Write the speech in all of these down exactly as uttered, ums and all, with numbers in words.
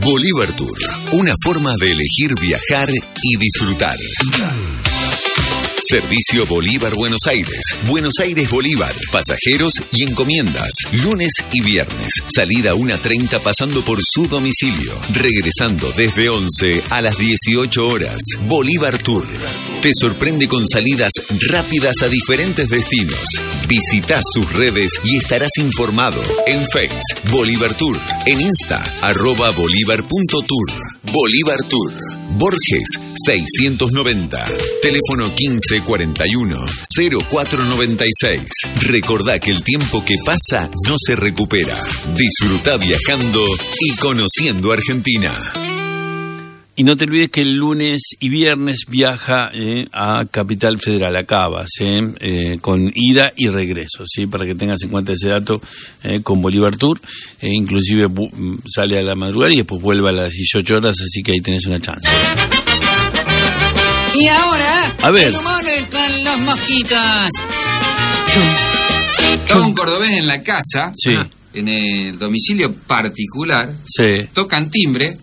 Bolívar Tour, una forma de elegir viajar y disfrutar. Servicio Bolívar Buenos Aires, Buenos Aires Bolívar, pasajeros y encomiendas, lunes y viernes, salida una treinta pasando por su domicilio, regresando desde once a las dieciocho horas. Bolívar Tour te sorprende con salidas rápidas a diferentes destinos. Visita sus redes y estarás informado en Face, Bolívar Tour, en Insta, arroba bolívar punto tour. Bolívar Tour, Borges seiscientos noventa, teléfono quince cuarenta y uno, cero cuatro noventa y seis. Recordá que el tiempo que pasa no se recupera. Disfruta viajando y conociendo Argentina. Y no te olvides que el lunes y viernes viaja eh, a Capital Federal, a Cabas, eh, eh, con ida y regreso, ¿sí? Para que tengas en cuenta ese dato eh, con Bolívar Tour. Eh, inclusive bu- sale a la madrugada y después vuelve a las dieciocho horas, así que ahí tenés una chance. Y ahora, a ver, el humor con los mosquitos. Estaba un cordobés en la casa, sí, ah, en el domicilio particular, sí, tocan timbre.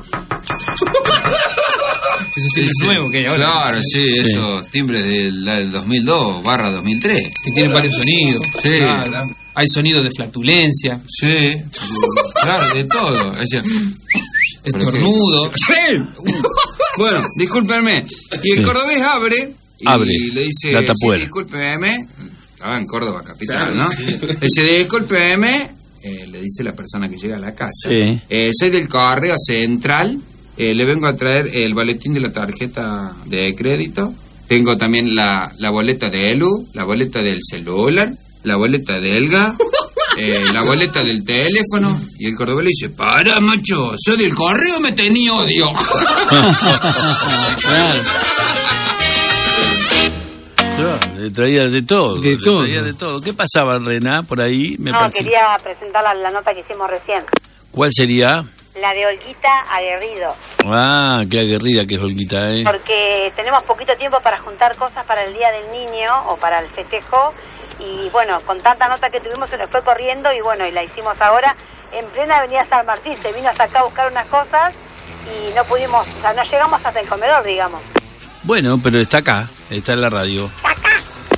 Esos timbres nuevos que hay ahora. Claro, sí, sí, esos timbres del, del dos mil dos barra dos mil tres. Que tienen varios sonidos. Sí. Claro. Hay sonidos de flatulencia. Sí, claro, de todo. Estornudo. Sí. Bueno, discúlpenme. Y el sí. cordobés abre y abre, le dice, la sí, discúlpeme. Estaba en Córdoba capital, ¿no? Le dice, discúlpeme, eh, le dice la persona que llega a la casa. Sí. Eh, soy del correo central. Eh, le vengo a traer el boletín de la tarjeta de crédito. Tengo también la, la boleta de Elu, la boleta del celular, la boleta de Elga, eh, la boleta del teléfono. Y el cordobés le dice, para, macho, soy del correo, me tenía odio. Claro. Claro, le traía de todo, de le todo. traía de todo. ¿Qué pasaba, Rená, por ahí? Me no, parece... quería presentar la, la nota que hicimos recién. ¿Cuál sería? La de Olguita Aguerrido. Ah, qué aguerrida que es Olguita, ¿eh? Porque tenemos poquito tiempo para juntar cosas para el Día del Niño o para el festejo. Y bueno, con tanta nota que tuvimos se nos fue corriendo y bueno, y la hicimos ahora en plena avenida San Martín. Se vino hasta acá a buscar unas cosas y no pudimos, o sea, no llegamos hasta el comedor, digamos. Bueno, pero está acá, está en la radio. ¿Está acá?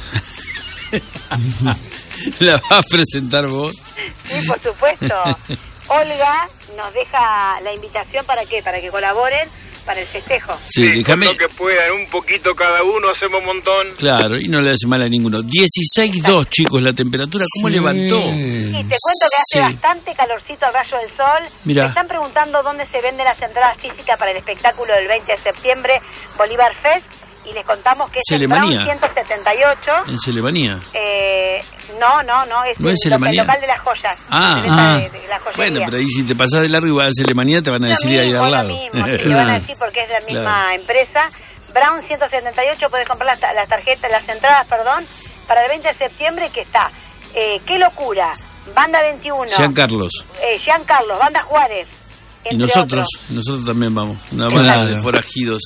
¿La vas a presentar vos? Sí, por supuesto. Olga nos deja la invitación para qué, para que colaboren para el festejo. Sí, sí, déjame. con lo que puedan, un poquito cada uno, hacemos un montón. Claro, y no le hace mal a ninguno. dieciséis coma dos, chicos, la temperatura, ¿cómo Sí. levantó? Y te cuento que hace Sí. bastante calorcito al rayo del sol. Mirá. Me están preguntando dónde se venden las entradas físicas para el espectáculo del veinte de septiembre, Bolívar Fest. Y les contamos que es en Brown Celemanía. ciento setenta y ocho. En Celemanía. Eh, no, no, no, es, ¿No es el, lo- el Celemanía? local de las joyas. Ah. la venta Ah. de, de la joyería. Bueno, pero ahí si te pasás de largo y vas a Celemanía te van a Lo decir ahí mismo, al lo lado. mismo, sí, le van a decir porque es la misma Claro. empresa. Brown ciento setenta y ocho, puedes comprar las, las tarjetas, las entradas, perdón, para el veinte de septiembre que está. Eh, ¡Qué locura! Banda veintiuno. Jean Carlos. Eh, Jean Carlos, Banda Juárez. Y entre nosotros, otros. y nosotros también vamos. Una banda Claro. de forajidos.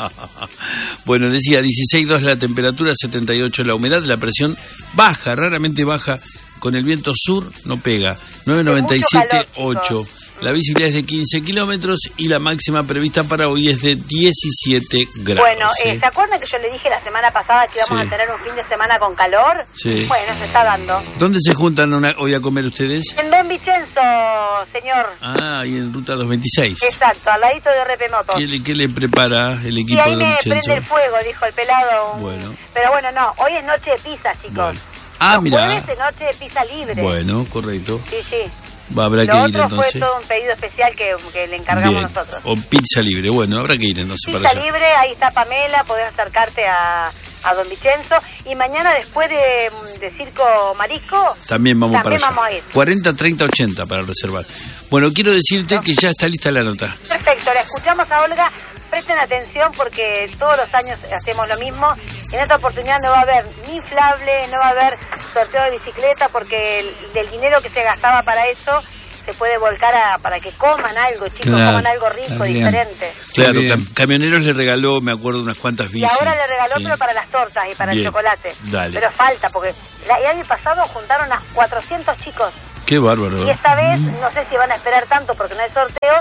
Bueno, decía dieciséis coma dos la temperatura, setenta y ocho la humedad, la presión baja, raramente baja. Con el viento sur no pega. nueve noventa y siete ocho. La visibilidad es de quince kilómetros y la máxima prevista para hoy es de diecisiete grados. Bueno, eh, ¿sí? ¿se acuerdan que yo le dije la semana pasada que íbamos Sí. a tener un fin de semana con calor? Sí. Bueno, se está dando. ¿Dónde se juntan una- hoy a comer ustedes? En Don Vicenzo, señor. Ah, ahí en Ruta doscientos veintiséis. Exacto, al ladito de R P Motos. ¿Qué le, qué le prepara el Y equipo ahí de me Vicenzo? prende el fuego, dijo el pelado. Bueno. Pero bueno, no, hoy es noche de pizza, chicos. Bueno. Ah, Los mirá. jueves es noche de pizza libre. Bueno, correcto. Sí, sí. Va, habrá Lo que ir otro entonces. fue todo un pedido especial que, que le encargamos Bien. nosotros. O pizza libre. Bueno, habrá que ir entonces para Pizza allá. libre, ahí está Pamela, podés acercarte a, a Don Vicenzo. Y mañana después de, de Circo Marisco, También vamos también para allá. vamos a ir. cuarenta, treinta, ochenta para reservar. Bueno, quiero decirte que ya está lista la nota. Perfecto, la escuchamos a Olga. Presten atención porque todos los años hacemos lo mismo. En esta oportunidad no va a haber ni inflable, no va a haber sorteo de bicicleta porque el, del dinero que se gastaba para eso se puede volcar a, para que coman algo, chicos, Claro, coman algo rico, está bien. diferente. Claro, bien. cam- Camioneros le regaló, me acuerdo, unas cuantas Y bicis. ahora le regaló, Sí. pero para las tortas y para Bien, el chocolate. dale. Pero falta, porque la- el año pasado juntaron a cuatrocientos chicos. Qué bárbaro. Y esta vez, no sé si van a esperar tanto porque no hay sorteos,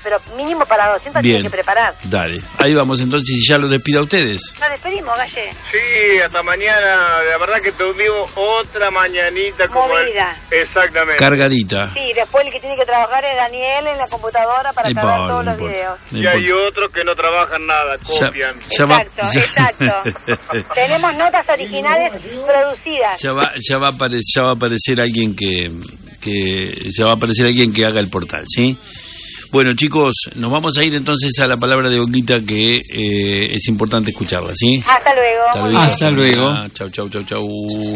pero mínimo para doscientos Bien. tiene que preparar. Dale, ahí vamos entonces y ya los despido a ustedes. Nos despedimos, Galle. Sí, hasta mañana. La verdad que tuvimos otra mañanita como el- Movida. Exactamente. Cargadita. Sí, después el que tiene que trabajar es Daniel en la computadora para No cargar importa, todos no los importa. videos. No Y hay importa. otros que no trabajan nada, Ya- copian. ya va- Exacto, ya- exacto. Tenemos notas originales producidas. Ya va, ya va a aparecer, ya va a aparecer alguien que, que ya va a aparecer alguien que haga el portal, ¿sí? Bueno, chicos, nos vamos a ir entonces a la palabra de Olguita, que eh, es importante escucharla, ¿sí? Hasta luego. Hasta luego. Hasta luego. Chau, chau, chau, chau.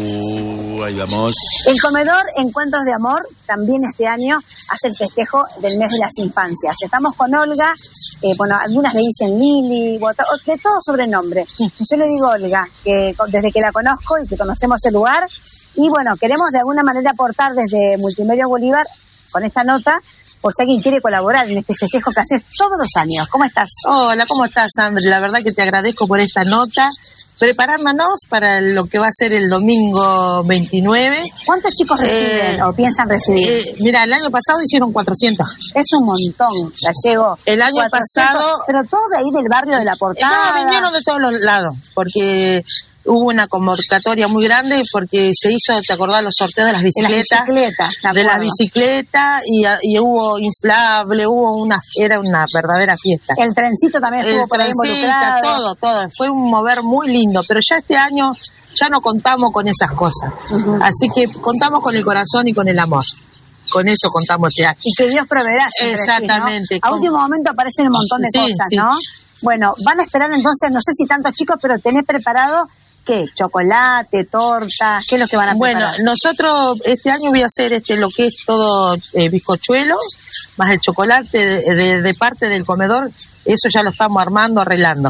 Ahí vamos. El comedor Encuentros de Amor también este año hace el festejo del mes de las infancias. Estamos con Olga, eh, bueno, algunas le dicen Lili, bota- de todo sobrenombre. Yo le digo Olga, que co- desde que la conozco y que conocemos el lugar, y bueno, queremos de alguna manera aportar desde Multimedia Bolívar con esta nota, por si alguien quiere colaborar en este festejo que haces todos los años. ¿Cómo estás? Hola, ¿cómo estás, Sandra? La verdad que te agradezco por esta nota. Preparándonos para lo que va a ser el domingo veintinueve. ¿Cuántos chicos reciben Eh, o piensan recibir? Eh, mira, el año pasado hicieron cuatrocientos. Es un montón, Gallego. El año cuatrocientos, pasado- pero todo de ahí del barrio de la Eh, Portada. No, vinieron de todos los lados, porque hubo una convocatoria muy grande, porque se hizo, ¿te acordás, los sorteos de las De las bicicletas? bicicletas, me de las acuerdo. bicicletas, y, y hubo inflable, hubo una, era una verdadera fiesta. El trencito también estuvo El por ahí trencita, involucrado. todo, todo. Fue un mover muy lindo, pero ya este año ya no contamos con esas cosas. Ujú. Así que contamos con el corazón y con el amor. Con eso contamos este año. Y que Dios proveerá. siempre decís, ¿no? Exactamente. A Como- último momento aparecen un montón de Sí, cosas, sí. ¿no? Bueno, van a esperar entonces, no sé si tantos chicos, pero tenés preparado, ¿qué? Chocolate, torta, ¿qué es lo que van a Bueno, preparar? nosotros este año voy a hacer este lo que es todo eh, bizcochuelo, más el chocolate de, de- de parte del comedor, eso ya lo estamos armando, arreglando.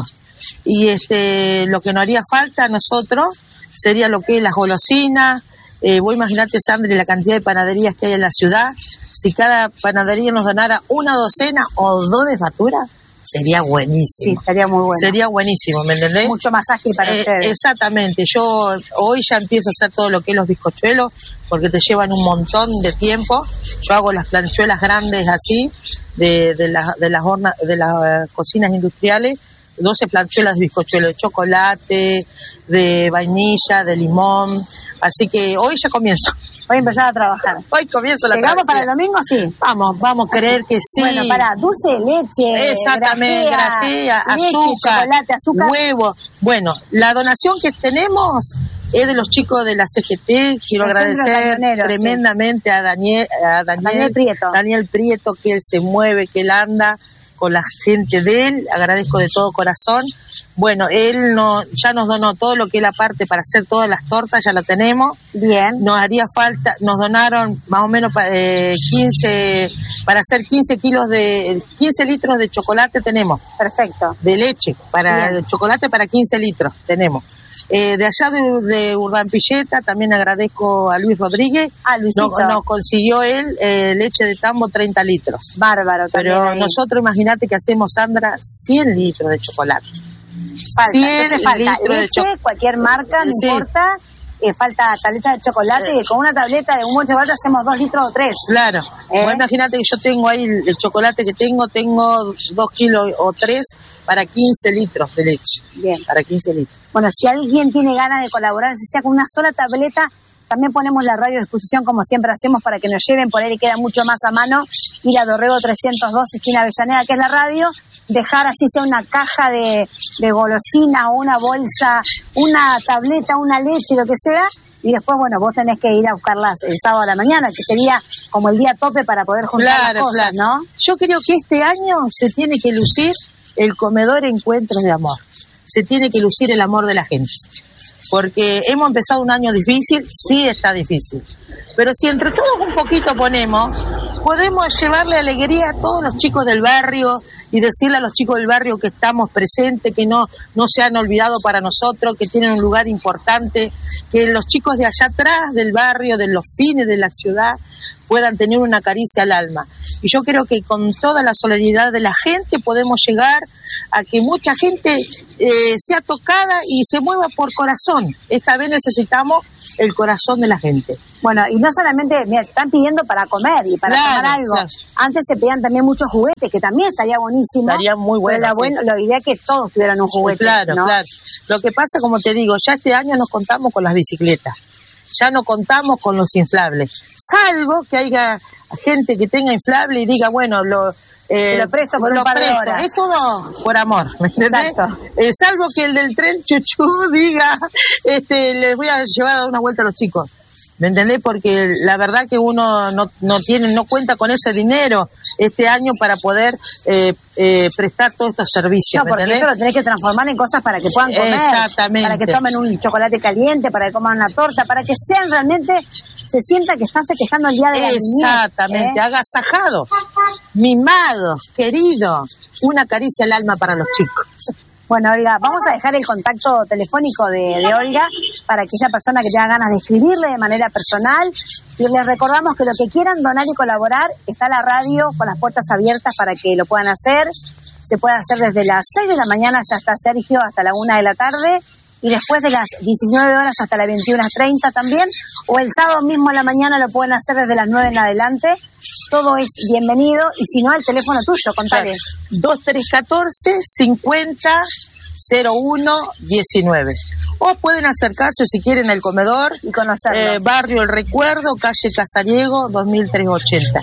Y este lo que nos haría falta a nosotros sería lo que es las golosinas. Eh, vos imaginate, Sandra, la cantidad de panaderías que hay en la ciudad. Si cada panadería nos donara una docena o dos de factura, sería Sí, buenísimo. estaría muy bueno. Sería buenísimo, ¿me entendés? Mucho más ágil para Eh, ustedes. Exactamente, yo hoy ya empiezo a hacer todo lo que es los bizcochuelos, porque te llevan un montón de tiempo. Yo hago las planchuelas grandes así, de, de, las de, las horna- de las eh, cocinas industriales, doce planchuelas de bizcochuelo, de chocolate, de vainilla, de limón. Así que hoy ya comienzo. Voy a empezar a trabajar. Hoy comienzo la ¿Llegamos para el travesía. domingo? Sí. Vamos, vamos a creer que sí. Bueno, para dulce de leche, Exactamente, grajea, leche, azúcar, chocolate, azúcar. huevo. Bueno, la donación que tenemos es de los chicos de la C G T. Quiero El Centro agradecer Camionero, tremendamente a Daniel, a Daniel, Daniel Prieto. Daniel Prieto, que él se mueve, que él anda con la gente de él. Agradezco de todo corazón. Bueno, él no, ya nos donó todo lo que es la parte para hacer todas las tortas, ya la tenemos. Bien. Nos haría falta, nos donaron más o menos pa- eh, quince, para hacer quince kilos de, quince litros de chocolate tenemos, Perfecto. de leche, para Bien. el chocolate para quince litros tenemos. Eh, de allá de, de Urdampilleta también agradezco a Luis Rodríguez, Ah, Luisito. nos, nos consiguió él eh, leche de tambo treinta litros. Bárbaro también Pero ahí. nosotros imagínate que hacemos, Sandra, cien litros de chocolate. Falta, cien entonces falta litros de leche, chocolate. cualquier marca, no Sí. importa. Eh, falta tableta de chocolate, y con una tableta de un buen chocolate hacemos dos litros o tres. Claro, ¿Eh? vos imagínate que yo tengo ahí el, el chocolate que tengo, tengo dos kilos o tres para quince litros de leche. Bien. Para quince litros. Bueno, si alguien tiene ganas de colaborar, si sea con una sola tableta, también ponemos la radio a disposición como siempre hacemos para que nos lleven, por ahí le queda mucho más a mano, ir a Dorrego trescientos dos, esquina Avellaneda, que es la radio, dejar así sea una caja de, de golosinas o una bolsa, una tableta, una leche, lo que sea, y después, bueno, vos tenés que ir a buscarlas el sábado a la mañana, que sería como el día tope para poder juntar las Claro, cosas, claro. ¿no? Yo creo que este año se tiene que lucir el comedor Encuentros de Amor. Se tiene que lucir el amor de la gente. Porque hemos empezado un año difícil, sí está difícil. Pero si entre todos un poquito ponemos, podemos llevarle alegría a todos los chicos del barrio y decirle a los chicos del barrio que estamos presentes, que no, no se han olvidado para nosotros, que tienen un lugar importante, que los chicos de allá atrás del barrio, de los fines de la ciudad, puedan tener una caricia al alma. Y yo creo que con toda la solidaridad de la gente podemos llegar a que mucha gente eh, sea tocada y se mueva por corazón. Esta vez necesitamos el corazón de la gente. Bueno, y no solamente, mira, están pidiendo para comer y para Claro, tomar algo. claro. Antes se pedían también muchos juguetes, que también estaría buenísimo. Estaría muy bueno, Pero la, sí. bueno, la idea es que todos tuvieran un juguete. Claro, ¿no? claro. Lo que pasa, como te digo, ya este año nos contamos con las bicicletas. Ya no contamos con los inflables. Salvo que haya gente que tenga inflable y diga, bueno, lo... Eh, Te lo presto por un lo par de presto. horas. Es todo por amor, ¿me entendés? Exacto. Eh, salvo que el del tren chuchú diga, este, les voy a llevar a dar una vuelta a los chicos. ¿Me entendés? Porque la verdad que uno no, no tiene, no cuenta con ese dinero este año para poder eh, eh, prestar todos estos servicios. No, ¿me porque entendés? eso lo tenés que transformar en cosas para que puedan comer. Exactamente. Para que tomen un chocolate caliente, para que coman una torta, para que sean realmente, se sientan que están festejando el día de la niñez. Exactamente, ¿eh? agasajado, mimado, querido, una caricia al alma para los chicos. Bueno, Olga, vamos a dejar el contacto telefónico de, de Olga para aquella persona que tenga ganas de escribirle de manera personal. Y les recordamos que lo que quieran donar y colaborar, está la radio con las puertas abiertas para que lo puedan hacer. Se puede hacer desde las seis de la mañana, ya está Sergio, hasta la una de la tarde. Y después de las diecinueve horas hasta las veintiuna treinta también. O el sábado mismo en la mañana lo pueden hacer desde las nueve en adelante. Todo es bienvenido. Y si no, el teléfono tuyo, contale. dos tres uno cuatro, cincuenta, cero uno, diecinueve. O pueden acercarse si quieren al comedor. Y conocerlo. Eh, Barrio El Recuerdo, calle Casariego, dos mil trescientos ochenta.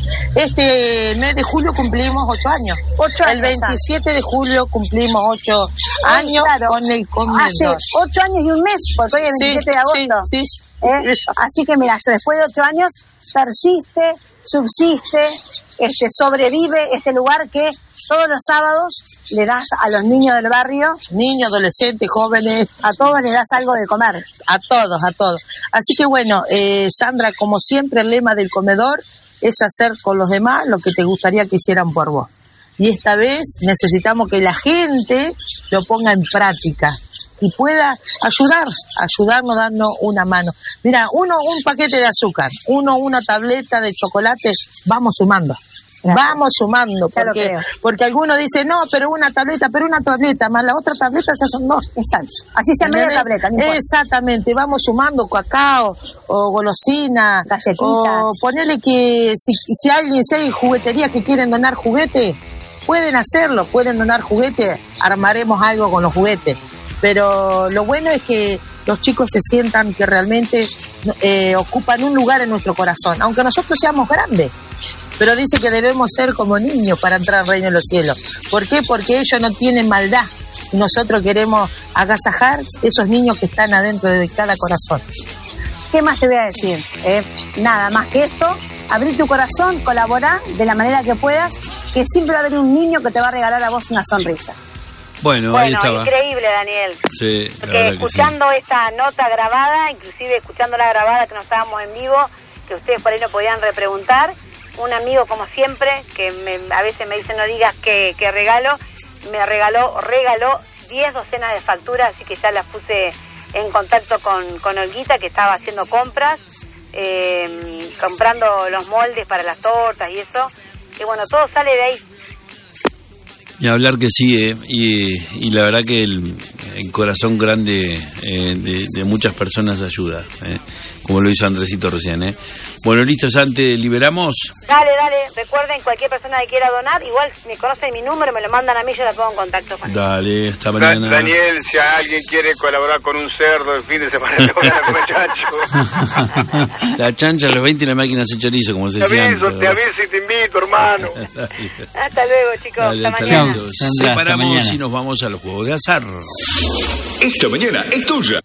Este mes de julio cumplimos ocho años. Ocho El años, veintisiete de julio cumplimos ocho Ay, años claro. con el comedor. Hace ocho años y un mes, porque hoy es Sí, veintisiete de agosto. sí, sí. ¿Eh? Así que mira, después de ocho años persiste, subsiste, este, sobrevive este lugar que todos los sábados le das a los niños del barrio, Niños, adolescentes, jóvenes, a todos les das algo de comer. a todos, a todos. Así que bueno, eh, Sandra, como siempre, el lema del comedor es hacer con los demás lo que te gustaría que hicieran por vos. Y esta vez necesitamos que la gente lo ponga en práctica y pueda ayudar, ayudarnos dando una mano. Mira, uno un paquete de azúcar, uno una tableta de chocolate, vamos sumando. Gracias. Vamos sumando, Ya lo porque, creo. porque algunos dicen, no, pero una tableta, pero una tableta, más la otra tableta ya son dos. Exacto. Así sea media ¿Entendés? tableta, no importa. Exactamente, vamos sumando cacao o golosina, Galletitas. o ponerle que si, si alguien, si hay jugueterías que quieren donar juguetes, pueden hacerlo, pueden donar juguetes, armaremos algo con los juguetes. Pero lo bueno es que los chicos se sientan que realmente eh, ocupan un lugar en nuestro corazón, aunque nosotros seamos grandes. Pero dice que debemos ser como niños para entrar al reino de los cielos. ¿Por qué? Porque ellos no tienen maldad. Nosotros queremos agasajar esos niños que están adentro de cada corazón. ¿Qué más te voy a decir? Eh, nada más que esto. Abrir tu corazón, colaborar de la manera que puedas, que siempre va a haber un niño que te va a regalar a vos una sonrisa. Bueno, ahí Bueno, estaba. increíble, Daniel. Sí, la Porque verdad que escuchando esta nota grabada, inclusive escuchando la grabada que no estábamos en vivo, que ustedes por ahí no podían repreguntar, un amigo como siempre, que me, a veces me dice no digas que, que regalo, me regaló, regaló diez docenas de facturas, así que ya las puse en contacto con, con Olguita, que estaba haciendo compras, eh, comprando los moldes para las tortas y eso, que bueno, todo sale de ahí. Y hablar que sí, eh, y, y la verdad que el, el corazón grande eh, de, de muchas personas ayuda, eh, como lo hizo Andresito recién. Eh. Bueno, listo, Sante, liberamos. Dale, dale, recuerden, cualquier persona que quiera donar, igual si me conocen mi número, me lo mandan a mí, yo la pongo en contacto con él. Dale, hasta Da- mañana. Daniel, si alguien quiere colaborar con un cerdo el fin de semana, te van a comer chancho. La chancha a los veinte y la máquina hace chorizo, como se Te decía aviso, antes, te ¿verdad? aviso y te invito, hermano. Hasta luego, chicos, Dale, hasta hasta mañana. luego. Sandra, hasta Separamos mañana. y nos vamos a los juegos de azar. Esta mañana es tuya.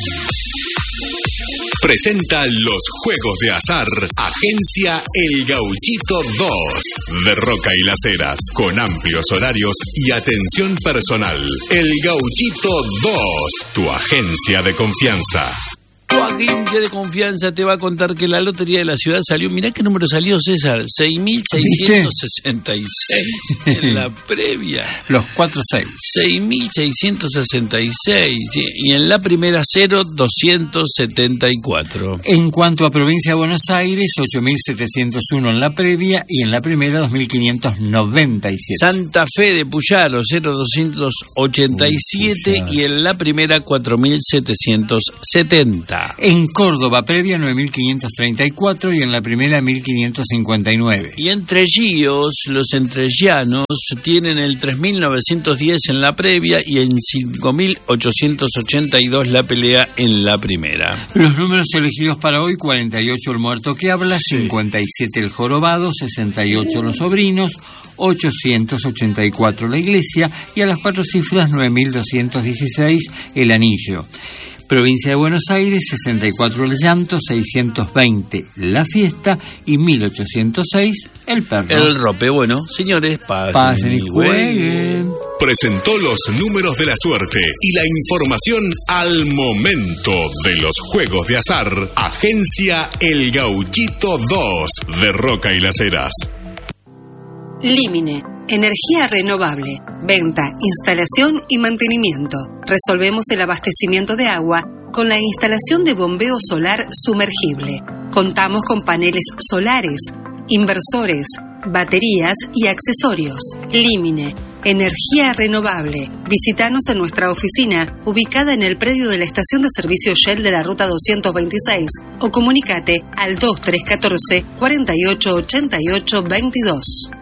Presenta los juegos de azar. Agencia El Gauchito dos. De Roca y Las Heras. Con amplios horarios y atención personal. El Gauchito dos. Tu agencia de confianza. Tu agencia de confianza te va a contar que la lotería de la ciudad salió. Mirá qué número salió, César. seis mil seiscientos sesenta y seis en la previa. Los cuatro seis. seis mil seiscientos sesenta y seis. Sí, y en la primera cero mil doscientos setenta y cuatro. En cuanto a provincia de Buenos Aires, ocho mil setecientos uno en la previa y en la primera dos mil quinientos noventa y siete. Santa Fe de Puyaro, cero mil doscientos ochenta y siete y en la primera cuatro mil setecientos setenta. En Córdoba, previa nueve mil quinientos treinta y cuatro y en la primera mil quinientos cincuenta y nueve. Y Entre Ríos, los entrerrianos tienen el tres mil novecientos diez en la previa y en cinco mil ochocientos ochenta y dos la pelea en la primera. Los números elegidos para hoy: cuarenta y ocho el muerto que habla, sí. cincuenta y siete el jorobado, sesenta y ocho los sobrinos, ochocientos ochenta y cuatro la iglesia y a las cuatro cifras nueve mil doscientos dieciséis el anillo. Provincia de Buenos Aires, sesenta y cuatro el llanto, seiscientos veinte la fiesta y mil ochocientos seis el perro. El rope. Bueno, señores, pasen, pasen y jueguen. jueguen. Presentó los números de la suerte y la información al momento de los juegos de azar. Agencia El Gauchito dos de Roca y Las Heras. Límine, energía renovable, venta, instalación y mantenimiento. Resolvemos el abastecimiento de agua con la instalación de bombeo solar sumergible. Contamos con paneles solares, inversores, baterías y accesorios. Límine, energía renovable. Visítanos en nuestra oficina, ubicada en el predio de la estación de servicio Shell de la ruta doscientos veintiséis, o comunicate al dos tres uno cuatro, cuatro ocho ocho ocho, veintidós.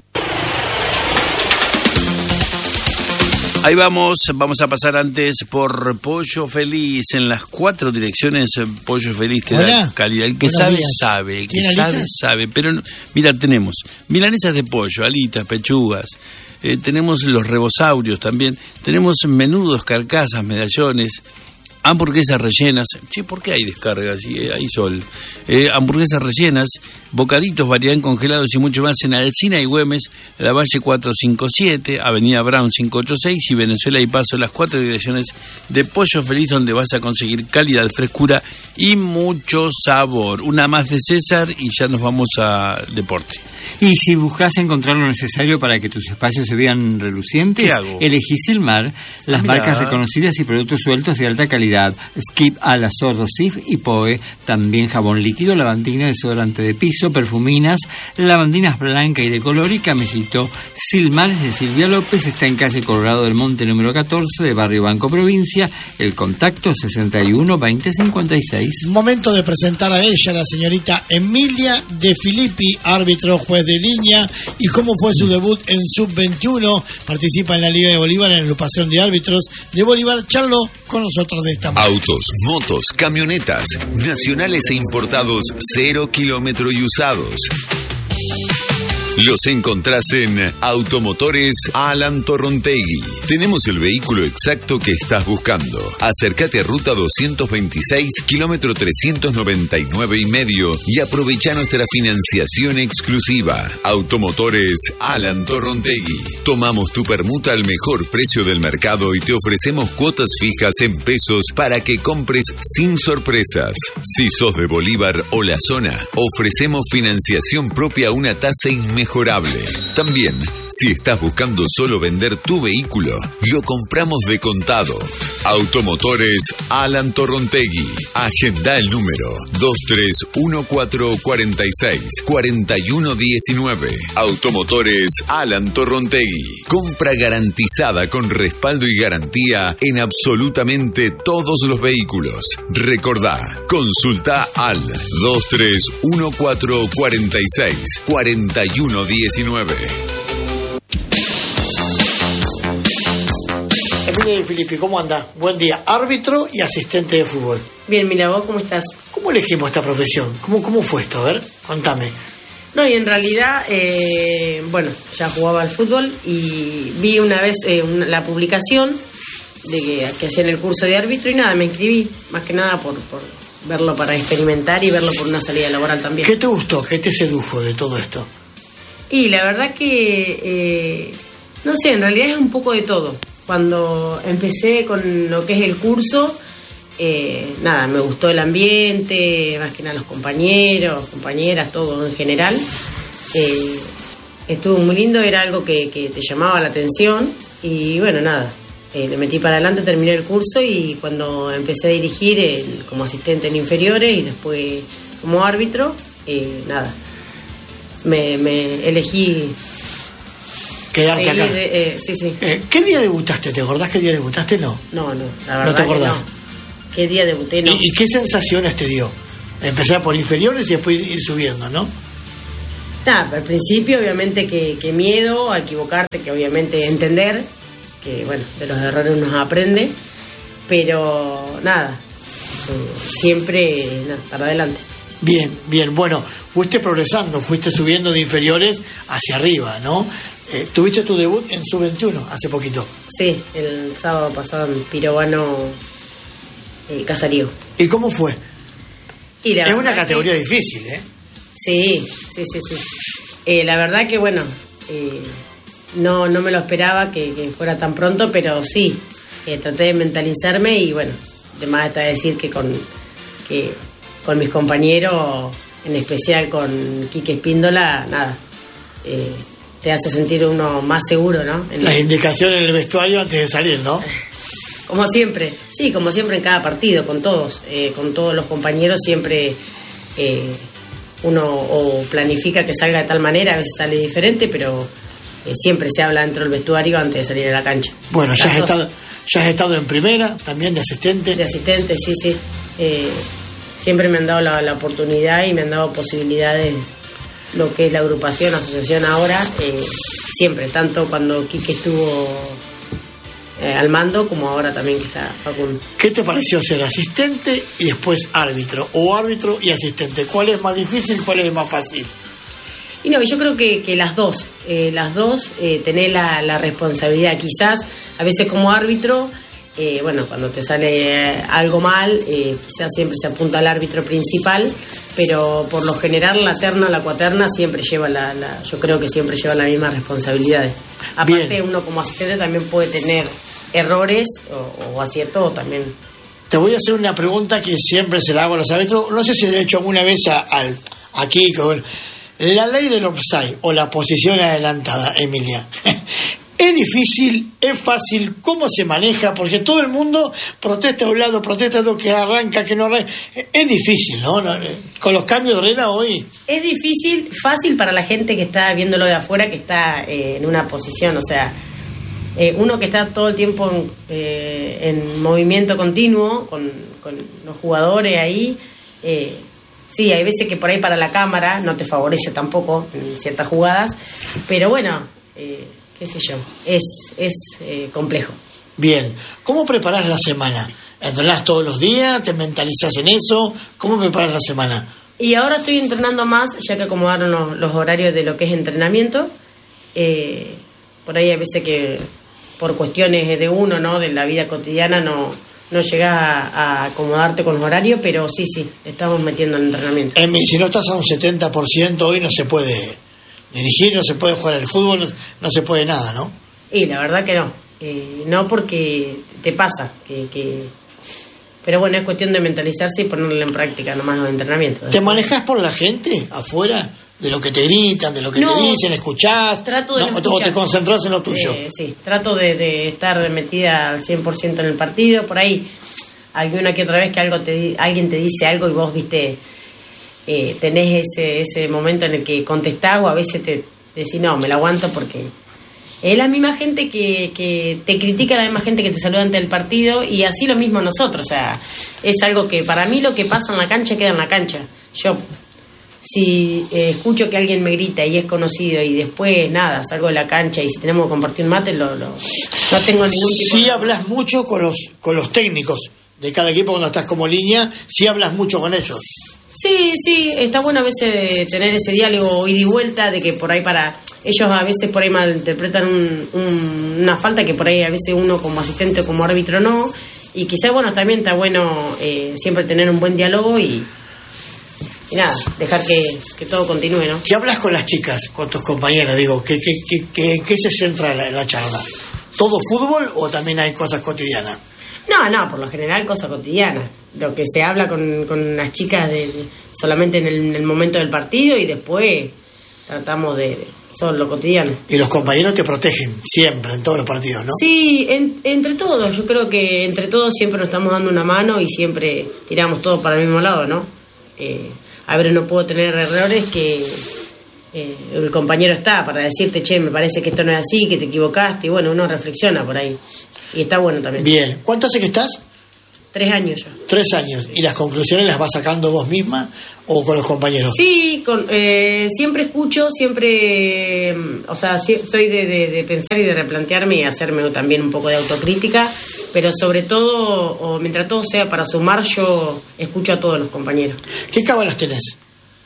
Ahí vamos, vamos a pasar antes por Pollo Feliz, en las cuatro direcciones. Pollo Feliz te Hola. da calidad. El que Buenos sabe, días. sabe. El que ¿Tiene sabe, alitas? sabe. Pero no- mira, tenemos milanesas de pollo, alitas, pechugas. Eh, tenemos los rebosaurios también. Tenemos menudos, carcasas, medallones. Hamburguesas rellenas. Che, ¿por qué hay descargas? Sí, eh, hay sol. Eh, hamburguesas rellenas, bocaditos, variedad en congelados y mucho más en Alsina y Güemes, La Valle cuatrocientos cincuenta y siete, Avenida Brown quinientos ochenta y seis y Venezuela y Paso, las cuatro direcciones de Pollo Feliz, donde vas a conseguir calidad, frescura y mucho sabor. Una más de César y ya nos vamos a deporte. Y si buscas encontrar lo necesario para que tus espacios se vean relucientes, ¿Qué hago? elegí Silmar, las Mirá. marcas reconocidas y productos sueltos de alta calidad. Skip, Ala, Sordo, Sif y Poe. También jabón líquido, lavandina, desodorante de piso, perfuminas, lavandinas blanca y de color y camisito. Silmar es de Silvia López, está en calle Colorado del Monte número catorce de Barrio Banco Provincia. El contacto sesenta y uno veinte cincuenta y seis. Momento de presentar a ella, la señorita Emilia De Filippi, árbitro, juez de línea, y cómo fue su debut en sub veintiuno. Participa en la Liga de Bolívar en la agrupación de árbitros de Bolívar. Charlo con nosotros de esta manera. Autos, motos, camionetas, nacionales e importados, cero kilómetro y usados. Los encontrás en Automotores Alan Torrontegui. Tenemos el vehículo exacto que estás buscando. Acércate a ruta doscientos veintiséis, kilómetro trescientos noventa y nueve y medio y aprovecha nuestra financiación exclusiva. Automotores Alan Torrontegui. Tomamos tu permuta al mejor precio del mercado y te ofrecemos cuotas fijas en pesos para que compres sin sorpresas. Si sos de Bolívar o la zona, ofrecemos financiación propia a una tasa inmejorable. También, si estás buscando solo vender tu vehículo, lo compramos de contado. Automotores Alan Torrontegui. Agenda el número dos tres uno cuatro cuatro seis cuatro uno uno nueve. Automotores Alan Torrontegui. Compra garantizada con respaldo y garantía en absolutamente todos los vehículos. Recordá, consulta al dos tres uno cuatro cuatro seis cuatro uno uno nueve. Emilia De Filippi, ¿cómo anda? Buen día. Árbitro y asistente de fútbol. Bien, mira, ¿vos cómo estás? ¿Cómo elegimos esta profesión? ¿Cómo, cómo fue esto? A ver, contame. No, y en realidad, eh, bueno, ya jugaba al fútbol y vi una vez eh, una- la publicación de que, que hacían el curso de árbitro y nada, me inscribí, más que nada por, por verlo para experimentar y verlo por una salida laboral también. ¿Qué te gustó? ¿Qué te sedujo de todo esto? Y la verdad que, eh, no sé, en realidad es un poco de todo. Cuando empecé con lo que es el curso, eh, nada, me gustó el ambiente, más que nada los compañeros, compañeras, todo en general. Eh, estuvo muy lindo, era algo que, que te llamaba la atención y bueno, nada, eh, le metí para adelante, terminé el curso y cuando empecé a dirigir el- como asistente en inferiores y después como árbitro, eh, nada, me, me elegí Quedarte seguir, acá. eh, sí, sí. Eh, ¿Qué día debutaste? ¿Te acordás qué día debutaste? No. No, no, la verdad ¿No te que acordás? no. qué día debuté, ¿no? ¿Y, ¿Y qué sensaciones te dio? Empezar por inferiores y después ir subiendo, ¿no? Nada, al principio obviamente que, que miedo a equivocarte, que obviamente entender, que bueno, de los errores uno aprende, pero nada, eh, siempre nada, para adelante. Bien, bien, bueno, fuiste progresando, fuiste subiendo de inferiores hacia arriba, ¿no? Eh, tuviste tu debut en sub veintiuno hace poquito. Sí, el sábado pasado en Pirobano eh, Casarío. ¿Y cómo fue? Y es una categoría que... difícil, ¿eh? Sí, sí, sí, sí. Eh, la verdad que bueno, eh, no, no me lo esperaba que, que fuera tan pronto, pero sí, eh, traté de mentalizarme y bueno, además está decir que con, que con mis compañeros, en especial con Quique Espíndola, nada, eh, te hace sentir uno más seguro, ¿no? En Las el... indicaciones en el vestuario antes de salir, ¿no? Como siempre, sí, como siempre en cada partido, con todos, eh, con todos los compañeros siempre eh, uno o planifica que salga de tal manera, a veces sale diferente, pero eh, siempre se habla dentro del vestuario antes de salir a la cancha. Bueno, ya has, estado, ya has estado en primera, también de asistente. De asistente, sí, sí. Eh, siempre me han dado la, la oportunidad y me han dado posibilidades, lo que es la agrupación, asociación ahora, eh, siempre, tanto cuando Quique estuvo eh, al mando como ahora también que está Facundo. ¿Qué te pareció ser asistente y después árbitro? O árbitro y asistente. ¿Cuál es más difícil y cuál es más fácil? Y no, yo creo que, que las dos, eh, las dos, eh, tener la, la responsabilidad. Quizás a veces como árbitro, eh, bueno, cuando te sale eh, algo mal, eh, quizás siempre se apunta al árbitro principal, pero por lo general la terna, la cuaterna siempre lleva la, la yo creo que siempre lleva las mismas responsabilidades. Aparte, bien, uno como asistente también puede tener errores o, o aciertos también. Te voy a hacer una pregunta que siempre se la hago a los árbitros. No sé si le he hecho alguna vez a, al, aquí con la ley del offside o la posición adelantada, Emilia. ¿Es difícil? ¿Es fácil? ¿Cómo se maneja? Porque todo el mundo protesta a un lado, protesta a otro, que arranca, que no arranca. Es difícil, ¿no? Con los cambios de regla hoy. Es difícil, fácil para la gente que está viéndolo de afuera, que está eh, en una posición, o sea, eh, uno que está todo el tiempo en, eh, en movimiento continuo con, con los jugadores ahí. Eh, sí, hay veces que por ahí para la cámara no te favorece tampoco en ciertas jugadas, pero bueno, eh, qué sé yo, es, es eh, complejo. Bien, ¿cómo preparás la semana? ¿Entrenás todos los días? ¿Te mentalizás en eso? ¿Cómo preparás la semana? Y ahora estoy entrenando más, ya que acomodaron los, los horarios de lo que es entrenamiento. Eh, por ahí hay veces que por cuestiones de uno, ¿no?, de la vida cotidiana, no, no llegás a, a acomodarte con los horarios, pero sí, sí, estamos metiendo en entrenamiento. Emi, si no estás a un setenta por ciento hoy no se puede dirigir, no se puede jugar al fútbol, no, no se puede nada, ¿no? Y la verdad que no, eh, no porque te pasa, que, que pero bueno, es cuestión de mentalizarse y ponerlo en práctica nomás los entrenamientos. ¿Te manejás por la gente afuera? De lo que te gritan, de lo que no, te dicen, escuchás, trato de no, no o te concentrás en lo tuyo. Eh, sí, trato de, de estar metida al cien por ciento en el partido. Por ahí, alguna que otra vez que algo te, alguien te dice algo y vos, viste, eh, tenés ese, ese momento en el que contestás, o a veces te decís, no, me lo aguanto porque es la misma gente que, que te critica, la misma gente que te saluda ante el partido, y así lo mismo nosotros. O sea, es algo que para mí lo que pasa en la cancha queda en la cancha. Yo, si eh, escucho que alguien me grita y es conocido y después nada, salgo de la cancha y si tenemos que compartir un mate, lo, lo, no tengo ningún tipo sí de... hablas mucho con los con los técnicos de cada equipo cuando estás como línea, sí hablas mucho con ellos. Sí, sí, está bueno a veces tener ese diálogo ida y vuelta, de que por ahí para ellos a veces por ahí malinterpretan un, un, una falta que por ahí a veces uno como asistente o como árbitro no, y quizás bueno, también está bueno eh, siempre tener un buen diálogo y Y nada, dejar que, que todo continúe, ¿no? ¿Qué hablas con las chicas, con tus compañeras? Digo, ¿qué, qué, qué, qué, qué se centra en la, en la charla? ¿Todo fútbol o también hay cosas cotidianas? No, no, por lo general cosas cotidianas. Lo que se habla con, con las chicas de, de, solamente en el, en el momento del partido, y después tratamos de, de solo lo cotidiano. Y los compañeros te protegen siempre, en todos los partidos, ¿no? Sí, en, entre todos. Yo creo que entre todos siempre nos estamos dando una mano y siempre tiramos todos para el mismo lado, ¿no? Eh... A ver, no puedo tener errores que eh, el compañero está para decirte, che, me parece que esto no es así, que te equivocaste, y bueno, uno reflexiona por ahí. Y está bueno también. Bien. ¿Cuánto hace que estás? Tres años ya. Tres años. ¿Y las conclusiones las vas sacando vos misma o con los compañeros? Sí, con, eh, siempre escucho, siempre, eh, o sea, sí, soy de, de, de pensar y de replantearme y hacerme también un poco de autocrítica, pero sobre todo, o mientras todo sea para sumar, yo escucho a todos los compañeros. ¿Qué cábalas tenés?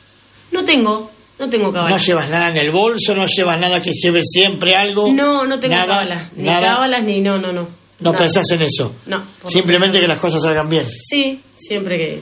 No tengo, no tengo cábalas. ¿No llevas nada en el bolso? ¿No llevas nada que lleves siempre algo? No, no tengo nada, cábalas, ni nada. cábalas ni no, no, no. ¿No nada. pensás en eso? No. Simplemente que las cosas salgan bien. Sí, siempre que...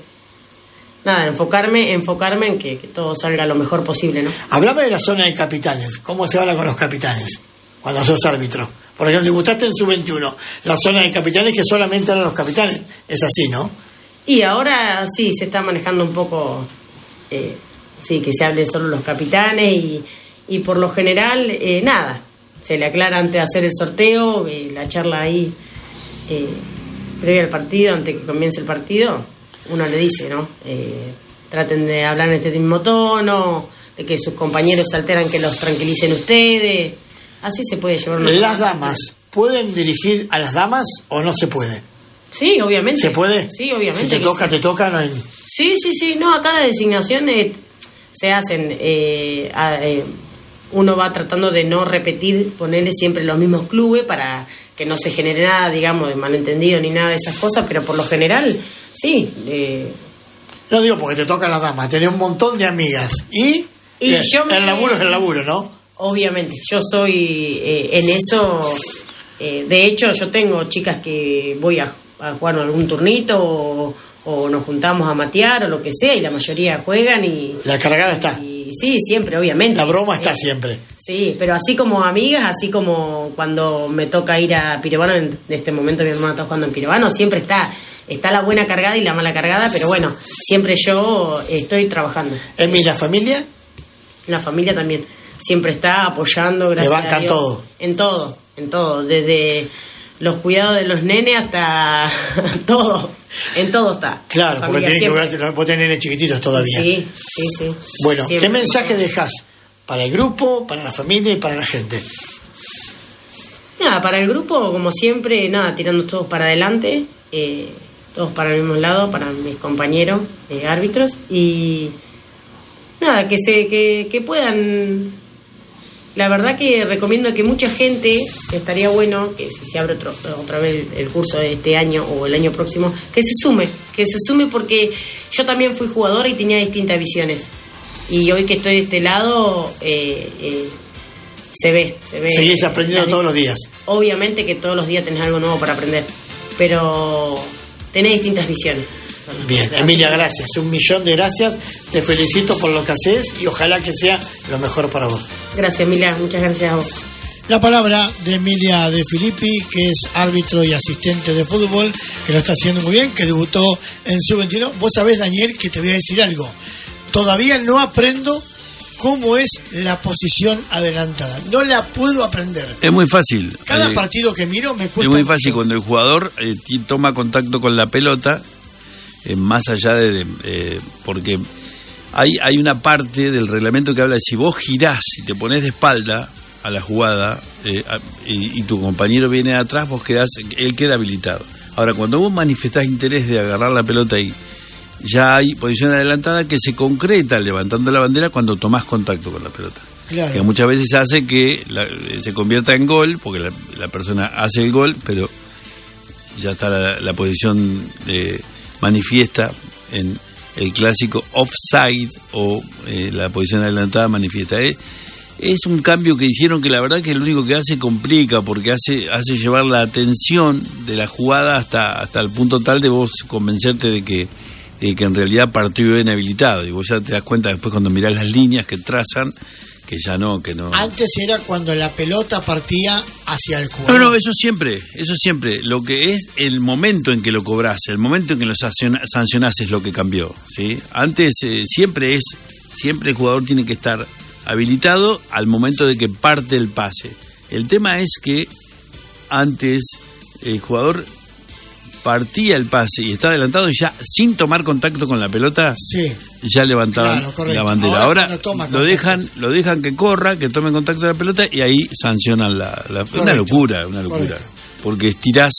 Nada, enfocarme, enfocarme en que, que todo salga lo mejor posible, ¿no? Hablame de la zona de capitanes. ¿Cómo se habla con los capitanes cuando sos árbitro? Por ejemplo, debutaste en sub veintiuno. La zona de capitanes que solamente hablan los capitanes. Es así, ¿no? Y ahora sí, se está manejando un poco... Eh, sí, que se hablen solo los capitanes y, y por lo general, eh, nada. Se le aclara antes de hacer el sorteo, eh, la charla ahí eh, previa al partido, antes que comience el partido, uno le dice, ¿no? Eh, traten de hablar en este mismo tono, de que sus compañeros se alteran, que los tranquilicen ustedes. Así se puede llevar una... ¿Las damas pueden dirigir a las damas o no se puede? Sí, obviamente. ¿Se puede? Sí, obviamente. Si te toca, sí. te toca, no hay... Sí, sí, sí. No, acá las designaciones se hacen... Eh, a, eh, uno va tratando de no repetir, ponerle siempre los mismos clubes para que no se genere nada, digamos, de malentendido ni nada de esas cosas, pero por lo general, sí. Eh... No digo porque te tocan las damas, tenés un montón de amigas. ¿Y? y eh, yo me... El laburo es el laburo, ¿no? Obviamente, yo soy eh, en eso, eh, de hecho yo tengo chicas que voy a, a jugar algún turnito o, o nos juntamos a matear o lo que sea y la mayoría juegan y... La cargada está. Y, sí, siempre, obviamente. La broma está eh, siempre. Sí, pero así como amigas, así como cuando me toca ir a Pirovano, en este momento mi hermano está jugando en Pirovano, siempre está está la buena cargada y la mala cargada, pero bueno, siempre yo estoy trabajando. ¿Emi, la familia? La familia también, siempre está apoyando, gracias a Dios. ¿Te bancan todo? En todo, en todo, desde los cuidados de los nenes hasta todo, en todo está. Claro, porque tenés que jugar, vos tenés nenes chiquititos todavía. Sí, sí, sí. Bueno, siempre. ¿Qué mensaje dejás para el grupo, para la familia y para la gente? Nada, para el grupo, como siempre, nada, tirando todos para adelante, eh, todos para el mismo lado, para mis compañeros eh, árbitros, y nada, que se que, que puedan... La verdad que recomiendo que mucha gente, estaría bueno que si se abre otro, otra vez el curso de este año o el año próximo, que se sume, que se sume porque yo también fui jugadora y tenía distintas visiones. Y hoy que estoy de este lado, eh, eh, se ve, se ve. Seguís aprendiendo todos los días. Obviamente que todos los días tenés algo nuevo para aprender, pero tenés distintas visiones. Bien, Emilia, gracias, un millón de gracias, te felicito por lo que haces y ojalá que sea lo mejor para vos. Gracias, Emilia, muchas gracias a vos. La palabra de Emilia De Filippi, que es árbitro y asistente de fútbol, que lo está haciendo muy bien, que debutó en sub veintiuno. Vos sabés, Daniel, que te voy a decir algo, todavía no aprendo cómo es la posición adelantada, no la puedo aprender. Es muy fácil. Cada eh, partido que miro me cuesta Es muy fácil mucho. cuando el jugador eh, t- toma contacto con la pelota, eh, más allá de... de eh, porque hay, hay una parte del reglamento que habla de si vos girás y te pones de espalda a la jugada eh, a, y, y tu compañero viene de atrás, vos quedás, él queda habilitado. Ahora, cuando vos manifestás interés de agarrar la pelota y ya hay posición adelantada que se concreta levantando la bandera cuando tomás contacto con la pelota. Claro. Que muchas veces hace que la, se convierta en gol, porque la, la persona hace el gol, pero ya está la, la posición eh, manifiesta en el clásico offside o eh, la posición adelantada manifiesta. Es, es un cambio que hicieron que la verdad que lo único que hace complica, porque hace hace llevar la atención de la jugada hasta hasta el punto tal de vos convencerte de que de que en realidad partió bien habilitado, y vos ya te das cuenta después cuando mirás las líneas que trazan que ya no, que no. Antes era cuando la pelota partía hacia el jugador. No, no, eso siempre, eso siempre. Lo que es el momento en que lo cobras, el momento en que lo sancionás es lo que cambió, ¿sí? Antes eh, siempre es, siempre el jugador tiene que estar habilitado al momento de que parte el pase. El tema es que antes el jugador partía el pase y está adelantado y ya sin tomar contacto con la pelota, sí, ya levantaban claro, la bandera. Ahora, Ahora lo contacto. dejan lo dejan que corra, que tome contacto con la pelota y ahí sancionan la, la una locura, una locura. Correcto. Porque estirás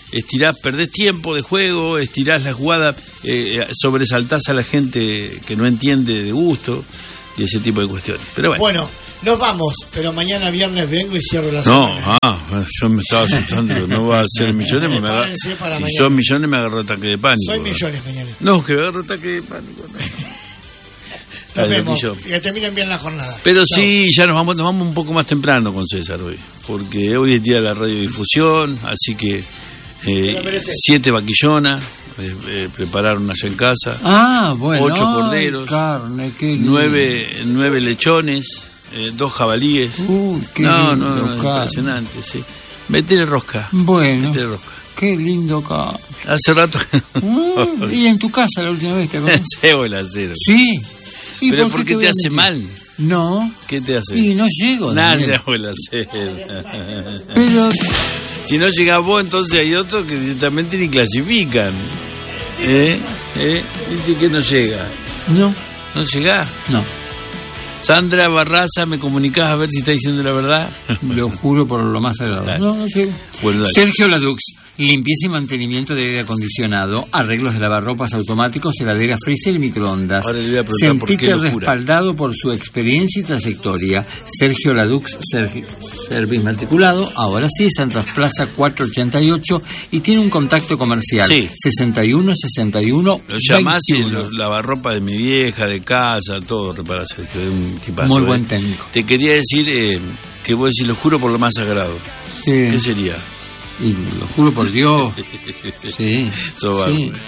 estirás, perdés tiempo de juego, estirás la jugada, eh, sobresaltás a la gente que no entiende de gusto y ese tipo de cuestiones. Pero bueno. Bueno, nos vamos, pero mañana viernes vengo y cierro la No, semana. ah, yo me estaba asustando que no va a ser millones, me agarra, Prepárense para si mañana. son millones me agarró ataque de pánico. Soy millones mañana. No, que me agarró ataque de pánico. No. Nos Dale, vemos, Loquillo. que terminen bien la jornada. Pero Chau. sí, ya nos vamos, nos vamos un poco más temprano con César hoy, porque hoy es día de la radiodifusión, así que eh, siete vaquillonas eh, eh, prepararon allá en casa. Ah, bueno. Ocho Ay, corderos, carne, qué lindo. nueve, nueve lechones, eh, dos jabalíes. Uy, qué no, lindo, no, no, carne. impresionante, sí. Metele rosca. Bueno. Metele rosca. Qué lindo acá. Hace rato. Mm, y en tu casa la última vez, ¿te acuerdas? Cebola cero. Sí. ¿Y Pero por ¿por qué voy te a hace mentir? mal? No. ¿Qué te hace? Y no llego. Nada, Daniel. abuela cero. Pero si no llegás vos, entonces hay otros que directamente ni clasifican. ¿Eh? ¿Eh? Dice que no llega. No. ¿No llegás? No. Sandra Barraza, ¿me comunicás a ver si está diciendo la verdad? Lo juro por lo más sagrado. Dale. No, no llego. Bueno, dale. Sergio Ladux, limpieza y mantenimiento de aire acondicionado, arreglos de lavarropas automáticos, heladera, freezer y microondas. Ahora le voy a preguntar por qué Sentite locura. respaldado por su experiencia y trayectoria. Sergio Ladux, Sergi- Service matriculado, ahora sí, Santas Plaza cuatrocientos ochenta y ocho y tiene un contacto comercial. Sí. sesenta y uno sesenta y uno Lo llamás y veintiuno. lo- lavarropa de mi vieja, de casa, todo repara Sergio. Es un tipazo. Muy ¿eh? buen técnico. Te quería decir eh, que vos decís, lo juro por lo más sagrado. Sí. ¿Qué sería? Y lo juro por Dios. Sí. Sos bárbaro. Sí.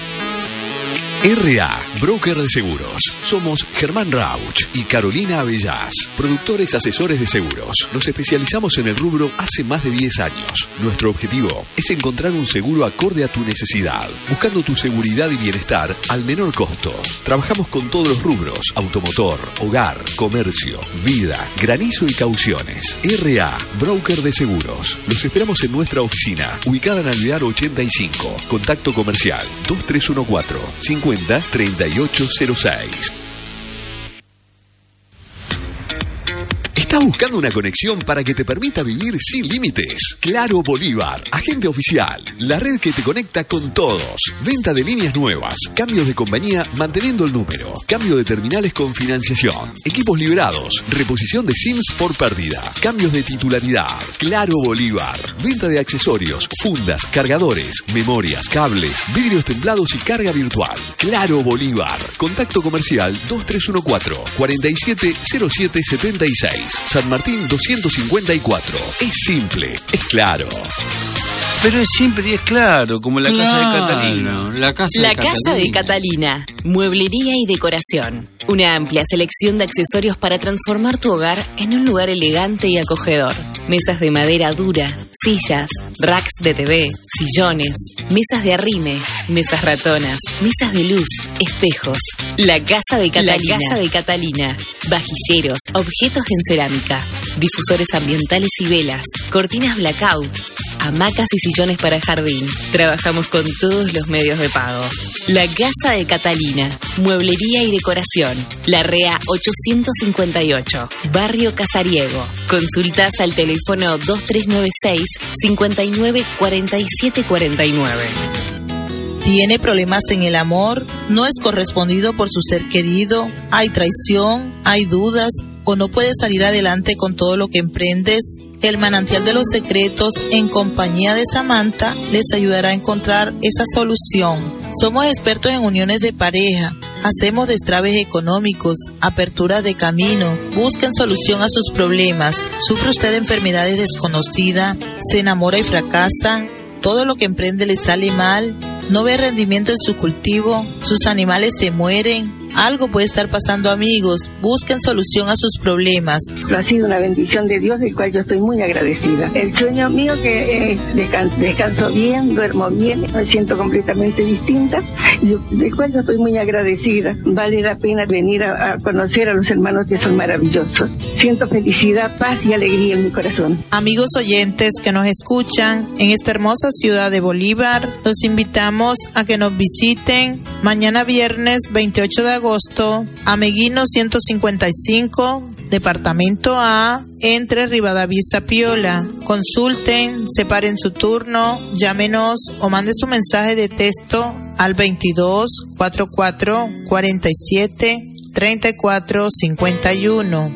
R A, broker de seguros. Somos Germán Rauch y Carolina Avellás, productores asesores de seguros. Nos especializamos en el rubro hace más de diez años. Nuestro objetivo es encontrar un seguro acorde a tu necesidad, buscando tu seguridad y bienestar al menor costo. Trabajamos con todos los rubros: automotor, hogar, comercio, vida, granizo y cauciones. R A, broker de seguros. Los esperamos en nuestra oficina, ubicada en Alvear ochenta y cinco. Contacto comercial dos tres uno cuatro, cincuenta, treinta y ocho cero seis. ¿Estás buscando una conexión para que te permita vivir sin límites? Claro Bolívar, agente oficial, la red que te conecta con todos. Venta de líneas nuevas, cambios de compañía manteniendo el número, cambio de terminales con financiación, equipos liberados, reposición de SIMs por pérdida, cambios de titularidad. Claro Bolívar, venta de accesorios, fundas, cargadores, memorias, cables, vidrios templados y carga virtual. Claro Bolívar, contacto comercial dos tres uno cuatro, cuarenta y siete cero siete setenta y seis. San Martín doscientos cincuenta y cuatro. Es simple, es claro. Pero es simple y es claro, como la casa de Catalina. La casa, La de, casa Catalina. de Catalina, mueblería y decoración. Una amplia selección de accesorios para transformar tu hogar en un lugar elegante y acogedor. Mesas de madera dura, sillas, racks de T V, sillones, mesas de arrime, mesas ratonas, mesas de luz, espejos. La casa de Catalina. La casa de Catalina. Vajilleros, objetos en cerámica, difusores ambientales y velas, cortinas blackout, hamacas y sillones para jardín. Trabajamos con todos los medios de pago. La Casa de Catalina, mueblería y decoración. La Rea ochocientos cincuenta y ocho, Barrio Casariego. Consultas al teléfono dos tres nueve seis, cinco nueve cuatro siete cuatro nueve. ¿Tiene problemas en el amor? ¿No es correspondido por su ser querido? ¿Hay traición? ¿Hay dudas? ¿O no puede salir adelante con todo lo que emprendes? El Manantial de los Secretos, en compañía de Samantha, les ayudará a encontrar esa solución. Somos expertos en uniones de pareja. Hacemos destraves económicos, aperturas de camino. Busquen solución a sus problemas. ¿Sufre usted de enfermedades desconocidas? ¿Se enamora y fracasa? ¿Todo lo que emprende le sale mal? ¿No ve rendimiento en su cultivo? ¿Sus animales se mueren? Algo puede estar pasando, amigos. Busquen solución a sus problemas. Ha sido una bendición de Dios, del cual yo estoy muy agradecida. El sueño mío que eh, descan- descanso bien, duermo bien, me siento completamente distinta, yo, del cual yo estoy muy agradecida. Vale la pena venir a, a conocer a los hermanos que son maravillosos. Siento felicidad, paz y alegría en mi corazón. Amigos oyentes que nos escuchan en esta hermosa ciudad de Bolívar, los invitamos a que nos visiten mañana viernes veintiocho de agosto, a Meguino ciento cincuenta y cinco, Departamento A, entre Rivadavia y Zapiola. Consulten, separen su turno, llámenos o mande su mensaje de texto al veintidós, cuarenta y cuatro, cuarenta y siete, treinta y cuatro, cincuenta y uno.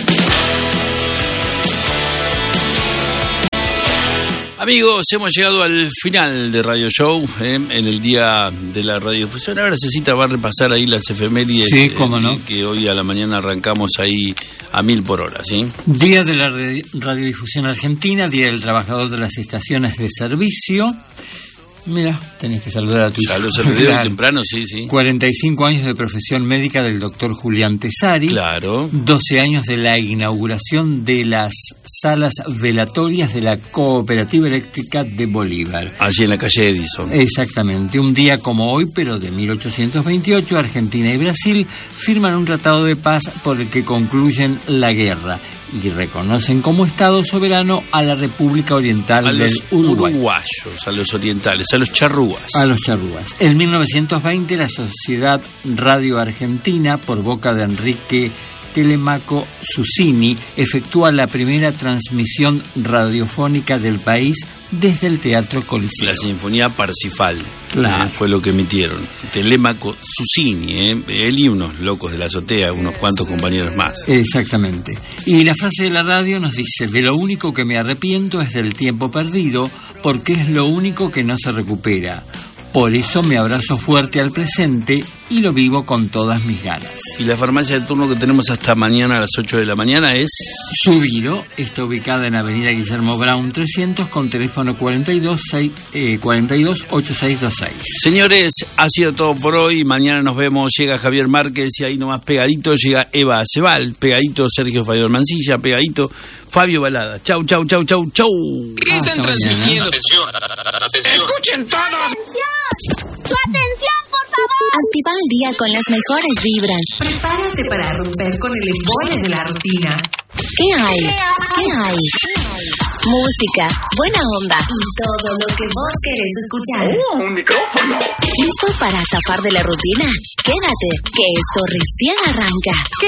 Amigos, hemos llegado al final de Radio Show, eh, en el día de la radiodifusión. Ahora Cecita va a repasar ahí las efemérides, sí, cómo no, eh, que hoy a la mañana arrancamos ahí a mil por hora, ¿sí? Día de la radiodifusión argentina, Día del Trabajador de las Estaciones de Servicio. Mira, tenés que saludar a tu hijo. Ya lo saludé claro. temprano, sí, sí. cuarenta y cinco años de profesión médica del doctor Julián Tesari. Claro. doce años de la inauguración de las salas velatorias de la Cooperativa Eléctrica de Bolívar. Allí en la calle Edison. Exactamente. Un día como hoy, pero de mil ochocientos veintiocho, Argentina y Brasil firman un tratado de paz por el que concluyen la guerra y reconocen como Estado soberano a la República Oriental a del los Uruguay. uruguayos, a los orientales, a los charrúas. A los charrúas. En mil novecientos veinte, la Sociedad Radio Argentina, por boca de Enrique Telemaco Susini, efectúa la primera transmisión radiofónica del país desde el Teatro Coliseo. La Sinfonía Parsifal, claro. eh, fue lo que emitieron. Telemaco Susini, eh, él y unos locos de la azotea, unos cuantos compañeros más. Exactamente. Y la frase de la radio nos dice: de lo único que me arrepiento es del tiempo perdido, porque es lo único que no se recupera. Por eso me abrazo fuerte al presente y lo vivo con todas mis ganas. Y la farmacia de turno que tenemos hasta mañana a las ocho de la mañana es... Subiro, está ubicada en Avenida Guillermo Brown trescientos con teléfono cuarenta y dos, ochenta y seis veintiséis. Señores, ha sido todo por hoy. Mañana nos vemos. Llega Javier Márquez y ahí nomás pegadito llega Eva Acebal, pegadito Sergio Fayol Mancilla, pegadito Fabio Balada. Chau, chau, chau, chau, chau. ¿Qué están Hasta transmitiendo? Atención, atención. ¡Escuchen todos! ¡Su atención, por favor! Activa el día con las mejores vibras. Prepárate para romper con el embole de la rutina. ¿Qué hay? ¿Qué hay? Música, buena onda y todo lo que vos querés escuchar. ¡Oh, un micrófono! ¿Listo para zafar de la rutina? Quédate, que esto recién arranca. ¿Qué